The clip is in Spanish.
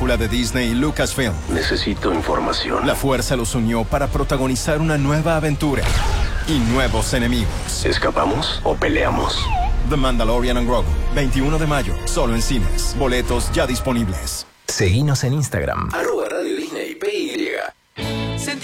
película de Disney y Lucasfilm. Necesito información. La fuerza los unió para protagonizar una nueva aventura y nuevos enemigos. ¿Escapamos o peleamos? The Mandalorian and Grogu, 21 de mayo, solo en cines. Boletos ya disponibles. Seguinos en Instagram.